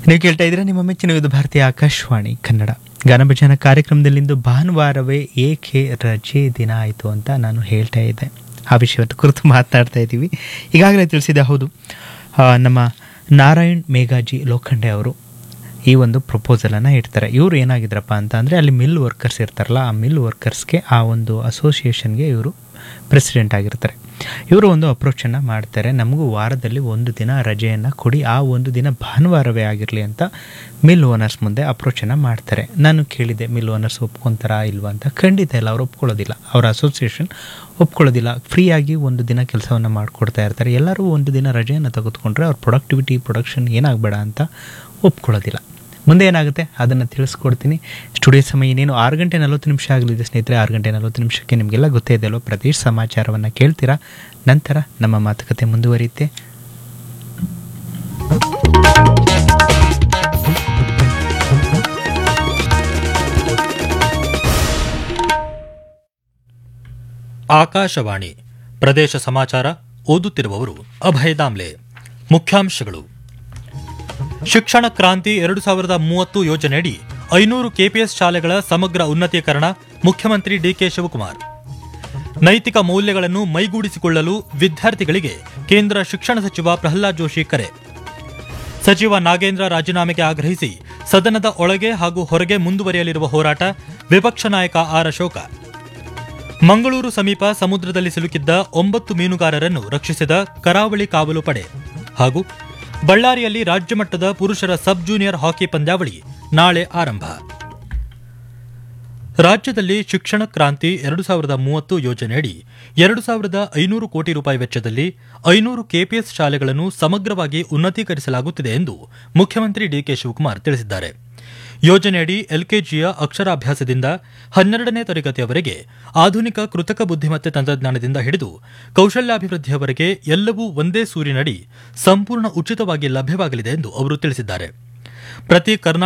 ನೀವು ಕೇಳ್ತಾ ಇದ್ದೀರಾ ನಿಮ್ಮ ಮೆಚ್ಚಿನ ವಿವಿಧ ಭಾರತೀಯ ಆಕಾಶವಾಣಿ ಕನ್ನಡ ಗಾನಭಜನ ಕಾರ್ಯಕ್ರಮದಲ್ಲಿಂದು ಭಾನುವಾರವೇ ಏಕೆ ರಜೆ ದಿನ ಆಯಿತು ಅಂತ ನಾನು ಹೇಳ್ತಾ ಇದ್ದೆ. ಆ ವಿಷಯದ ಕುರಿತು ಮಾತನಾಡ್ತಾ ಇದ್ದೀವಿ. ಈಗಾಗಲೇ ತಿಳಿಸಿದೆ, ಹೌದು, ನಮ್ಮ ನಾರಾಯಣ್ ಮೇಘಾಜಿ ಲೋಖಂಡೆ ಅವರು ಈ ಒಂದು ಪ್ರಪೋಸಲನ್ನು ಇಡ್ತಾರೆ. ಇವರು ಏನಾಗಿದ್ರಪ್ಪ ಅಂತ ಅಂದರೆ, ಅಲ್ಲಿ ಮಿಲ್ ವರ್ಕರ್ಸ್ ಇರ್ತಾರಲ್ಲ, ಆ ಮಿಲ್ ವರ್ಕರ್ಸ್ಗೆ ಆ ಒಂದು ಅಸೋಸಿಯೇಷನ್ಗೆ ಇವರು ಪ್ರೆಸಿಡೆಂಟ್ ಆಗಿರ್ತಾರೆ. ಇವರು ಒಂದು ಅಪ್ರೋಚನ್ನು ಮಾಡ್ತಾರೆ, ನಮಗೂ ವಾರದಲ್ಲಿ ಒಂದು ದಿನ ರಜೆಯನ್ನು ಕೊಡಿ, ಆ ಒಂದು ದಿನ ಭಾನುವಾರವೇ ಆಗಿರಲಿ ಅಂತ ಮಿಲ್ ಓನರ್ಸ್ ಮುಂದೆ ಅಪ್ರೋಚನ್ನು ಮಾಡ್ತಾರೆ. ನಾನು ಕೇಳಿದೆ, ಮಿಲ್ ಓನರ್ಸ್ ಒಪ್ಕೊತಾರಾ ಇಲ್ವಾ ಅಂತ. ಖಂಡಿತ ಇಲ್ಲ, ಅವ್ರು ಒಪ್ಕೊಳ್ಳೋದಿಲ್ಲ, ಅವರ ಅಸೋಸಿಯೇಷನ್ ಒಪ್ಕೊಳ್ಳೋದಿಲ್ಲ. ಫ್ರೀಯಾಗಿ ಒಂದು ದಿನ ಕೆಲಸವನ್ನು ಮಾಡಿಕೊಡ್ತಾ ಇರ್ತಾರೆ. ಎಲ್ಲರೂ ಒಂದು ದಿನ ರಜೆಯನ್ನು ತೆಗೆದುಕೊಂಡ್ರೆ ಅವ್ರ ಪ್ರೊಡಕ್ಷನ್ ಏನಾಗಬೇಡ ಅಂತ ಒಪ್ಕೊಳ್ಳೋದಿಲ್ಲ. ಮುಂದೆ ಏನಾಗುತ್ತೆ ಅದನ್ನು ತಿಳಿಸ್ಕೊಡ್ತೀನಿ. ಸ್ಟುಡಿಯೋ ಸಮಯ ಇನ್ನೇನು 6:40 ಆಗಲಿದೆ ಸ್ನೇಹಿತರೆ. 6:40 ನಿಮಗೆಲ್ಲ ಗೊತ್ತೇ ಇದೆಯಲ್ಲೋ, ಪ್ರದೇಶ ಸಮಾಚಾರವನ್ನು ಕೇಳ್ತೀರಾ. ನಂತರ ನಮ್ಮ ಮಾತುಕತೆ ಮುಂದುವರಿಯುತ್ತೆ. ಆಕಾಶವಾಣಿ ಪ್ರದೇಶ ಸಮಾಚಾರ ಓದುತ್ತಿರುವವರು ಅಭಯ ದಾಮ್ಲೆ. ಮುಖ್ಯಾಂಶಗಳು: ಶಿಕ್ಷಣ ಕ್ರಾಂತಿ 2030 ಯೋಜನೆಯಡಿ 500 ಕೆಪಿಎಸ್ ಶಾಲೆಗಳ ಸಮಗ್ರ ಉನ್ನತೀಕರಣ, ಮುಖ್ಯಮಂತ್ರಿ ಡಿಕೆ ಶಿವಕುಮಾರ್. ನೈತಿಕ ಮೌಲ್ಯಗಳನ್ನು ಮೈಗೂಡಿಸಿಕೊಳ್ಳಲು ವಿದ್ಯಾರ್ಥಿಗಳಿಗೆ ಕೇಂದ್ರ ಶಿಕ್ಷಣ ಸಚಿವ ಪ್ರಹ್ಲಾದ್ ಜೋಶಿ ಕರೆ. ಸಚಿವ ನಾಗೇಂದ್ರ ರಾಜೀನಾಮೆಗೆ ಆಗ್ರಹಿಸಿ ಸದನದ ಒಳಗೆ ಹಾಗೂ ಹೊರಗೆ ಮುಂದುವರಿಯಲಿರುವ ಹೋರಾಟ, ವಿಪಕ್ಷ ನಾಯಕ ಆರ್ ಅಶೋಕ. ಮಂಗಳೂರು ಸಮೀಪ ಸಮುದ್ರದಲ್ಲಿ ಸಿಲುಕಿದ್ದ 9 ಮೀನುಗಾರರನ್ನು ರಕ್ಷಿಸಿದ ಕರಾವಳಿ ಕಾವಲು ಪಡೆ. ಹಾಗೂ ಬಳ್ಳಾರಿಯಲ್ಲಿ ರಾಜ್ಯಮಟ್ಟದ ಪುರುಷರ ಸಬ್ ಜೂನಿಯರ್ ಹಾಕಿ ಪಂದ್ಯಾವಳಿ ನಾಳೆ ಆರಂಭ. ರಾಜ್ಯದಲ್ಲಿ ಶಿಕ್ಷಣ ಕ್ರಾಂತಿ 2030 ಯೋಜನೆಯಡಿ 2500 ಕೋಟಿ ರೂಪಾಯಿ ವೆಚ್ಚದಲ್ಲಿ 500 ಕೆಪಿಎಸ್ ಶಾಲೆಗಳನ್ನು ಸಮಗ್ರವಾಗಿ ಉನ್ನತೀಕರಿಸಲಾಗುತ್ತಿದೆ ಎಂದು ಮುಖ್ಯಮಂತ್ರಿ ಡಿಕೆ ಶಿವಕುಮಾರ್ ತಿಳಿಸಿದ್ದಾರೆ. ಯೋಜನೆಯಡಿ ಎಲ್ಕೆಜಿಯ ಅಕ್ಷರಾಭ್ಯಾಸದಿಂದ 12ನೇ ತರಗತಿಯವರೆಗೆ ಆಧುನಿಕ ಕೃತಕ ಬುದ್ಧಿಮತ್ತೆ ತಂತ್ರಜ್ಞಾನದಿಂದ ಹಿಡಿದು ಕೌಶಲ್ಯಾಭಿವೃದ್ಧಿಯವರೆಗೆ ಎಲ್ಲವೂ ಒಂದೇ ಸೂರಿನಡಿ ಸಂಪೂರ್ಣ ಉಚಿತವಾಗಿ ಲಭ್ಯವಾಗಲಿದೆ ಎಂದು ಅವರು ತಿಳಿಸಿದ್ದಾರೆ. ಪ್ರತಿ